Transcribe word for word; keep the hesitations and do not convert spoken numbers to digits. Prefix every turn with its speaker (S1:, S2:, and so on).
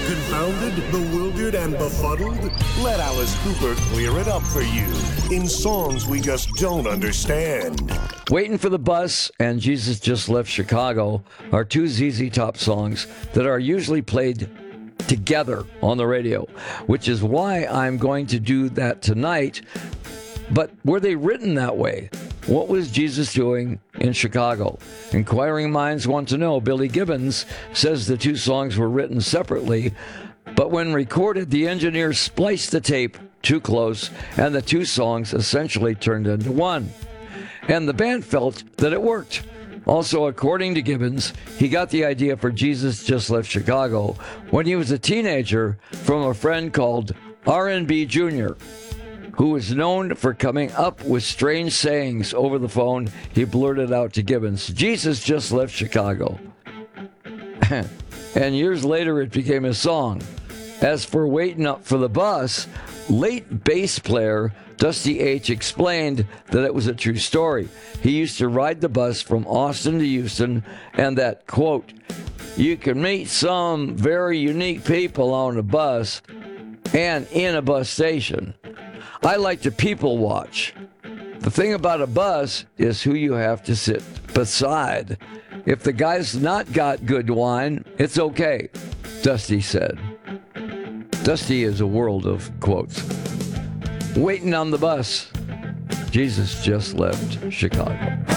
S1: Confounded, bewildered, and befuddled? Let Alice Cooper clear it up for you in songs we just don't understand.
S2: Waiting for the Bus and Jesus Just Left Chicago are two Z Z Top songs that are usually played together on the radio, which is why I'm going to do that tonight. But were they written that way? What was Jesus doing in Chicago? Inquiring minds want to know. Billy Gibbons says the two songs were written separately, but when recorded, the engineers spliced the tape too close, and the two songs essentially turned into one. And the band felt that it worked. Also, according to Gibbons, he got the idea for Jesus Just Left Chicago when he was a teenager from a friend called R and B Junior, who was known for coming up with strange sayings over the phone. He blurted out to Gibbons, "Jesus just left Chicago." And years later, it became a song. As for Waiting Up for the Bus, late bass player Dusty H explained that it was a true story. He used to ride the bus from Austin to Houston, and that, quote, "You can meet some very unique people on a bus and in a bus station. I like to people watch. The thing about a bus is who you have to sit beside. If the guy's not got good wine, it's okay," Dusty said. Dusty is a world of quotes. Waiting on the Bus. Jesus Just Left Chicago.